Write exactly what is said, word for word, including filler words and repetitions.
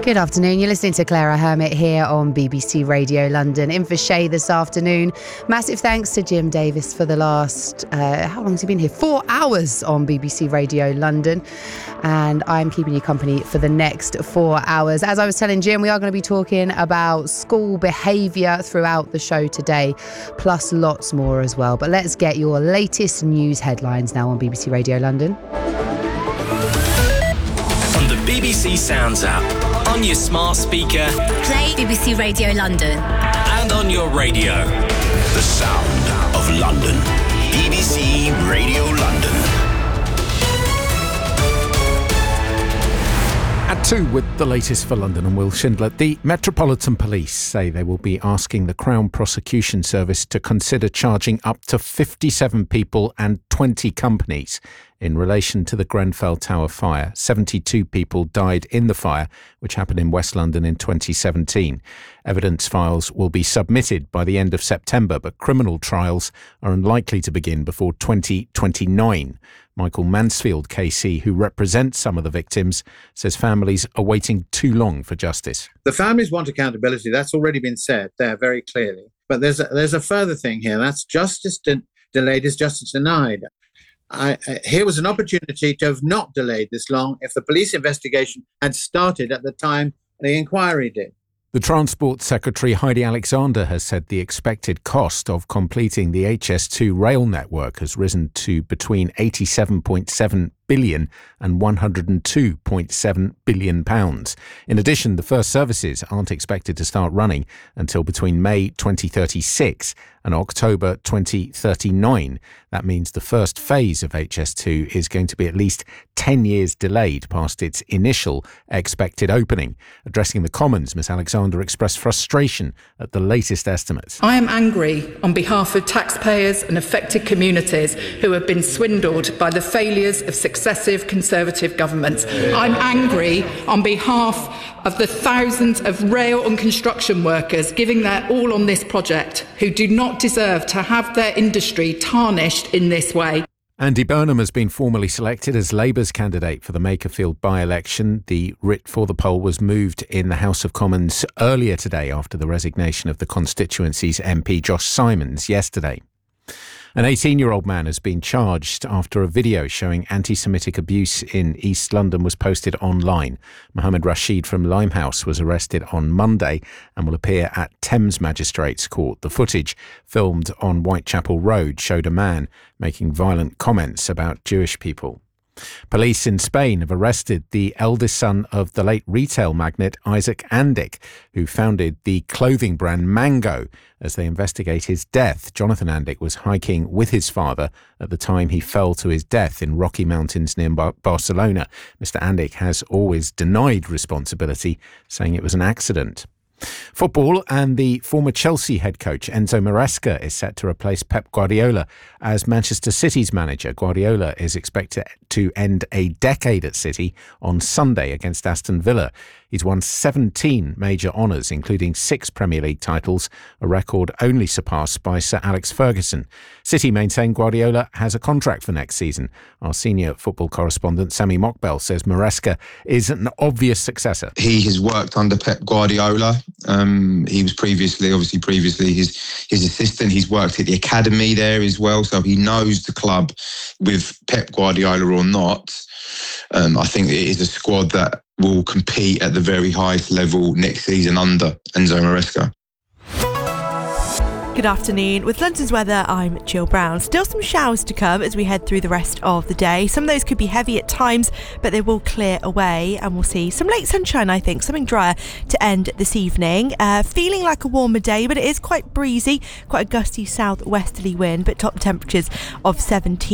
Good afternoon. You're listening to Clara Hermit here on B B C Radio London. In for Shay this afternoon. Massive thanks to Jim Davis for the last, uh, how long has he been here? Four hours on B B C Radio London. And I'm keeping you company for the next four hours. As I was telling Jim, we are going to be talking about school behaviour throughout the show today, plus lots more as well. But let's get your latest news headlines now on B B C Radio London. On the B B C Sounds app, on your smart speaker, play B B C Radio London, and on your radio. The sound of London. B B C Radio London. At two with the latest for London and Will Schindler. The Metropolitan Police say they will be asking the Crown Prosecution Service to consider charging up to fifty-seven people and twenty companies in relation to the Grenfell Tower fire. seventy-two people died in the fire, which happened in West London in twenty seventeen. Evidence files will be submitted by the end of September, but criminal trials are unlikely to begin before twenty twenty-nine. Michael Mansfield, K C, who represents some of the victims, says families are waiting too long for justice. The families want accountability. That's already been said there very clearly. But there's a, there's a further thing here. That's justice de- delayed is justice denied. I, uh, here was an opportunity to have not delayed this long if the police investigation had started at the time the inquiry did. The Transport Secretary Heidi Alexander has said the expected cost of completing the H S two rail network has risen to between eighty-seven point seven billion and one hundred two point seven billion pounds. In addition, the first services aren't expected to start running until between May twenty thirty-six and October twenty thirty-nine. That means the first phase of H S two is going to be at least ten years delayed past its initial expected opening. Addressing the Commons, Miss Alexander expressed frustration at the latest estimates. I am angry on behalf of taxpayers and affected communities who have been swindled by the failures of successive Conservative governments. I'm angry on behalf of the thousands of rail and construction workers giving their all on this project who do not deserve to have their industry tarnished in this way. Andy Burnham has been formally selected as Labour's candidate for the Makerfield by-election. The writ for the poll was moved in the House of Commons earlier today after the resignation of the constituency's M P Josh Simons yesterday. An eighteen-year-old man has been charged after a video showing anti-Semitic abuse in East London was posted online. Mohammed Rashid from Limehouse was arrested on Monday and will appear at Thames Magistrates Court. The footage, filmed on Whitechapel Road, showed a man making violent comments about Jewish people. Police in Spain have arrested the eldest son of the late retail magnate Isaac Andic, who founded the clothing brand Mango, as they investigate his death. Jonathan Andic was hiking with his father at the time he fell to his death in Rocky Mountains near Bar- Barcelona. Mister Andic has always denied responsibility, saying it was an accident. Football, and the former Chelsea head coach Enzo Maresca is set to replace Pep Guardiola as Manchester City's manager. Guardiola is expected to end a decade at City on Sunday against Aston Villa. He's won seventeen major honours, including six Premier League titles, a record only surpassed by Sir Alex Ferguson. City maintain Guardiola has a contract for next season. Our senior football correspondent Sami Mokbel says Maresca is an obvious successor. He has worked under Pep Guardiola. Um, he was previously, obviously previously his his assistant. He's worked at the academy there as well, so he knows the club with Pep Guardiola or not. Um, I think it is a squad that will compete at the very highest level next season under Enzo Maresca. Good afternoon. With London's weather, I'm Jill Brown. Still some showers to come as we head through the rest of the day. Some of those could be heavy at times, but they will clear away and we'll see some late sunshine, I think, something drier to end this evening. Uh, feeling like a warmer day, but it is quite breezy, quite a gusty southwesterly wind, but top temperatures of seventeen.